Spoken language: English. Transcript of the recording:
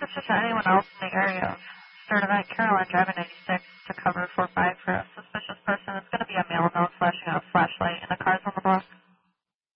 message to anyone else in the area of Sturt Event, Caroline driving 96 to cover 45 for a suspicious person. It's going to be a male known flashing a flashlight in a car